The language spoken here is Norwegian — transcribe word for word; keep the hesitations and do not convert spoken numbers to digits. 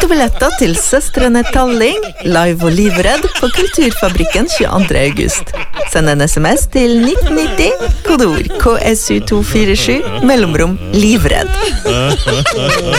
Fotobilletter til Søstrene Talling, live og livredd på Kulturfabrikken tjueandre august. Send en sms til nitten nitti, kodeord K S U to fire sju, mellomrom livredd.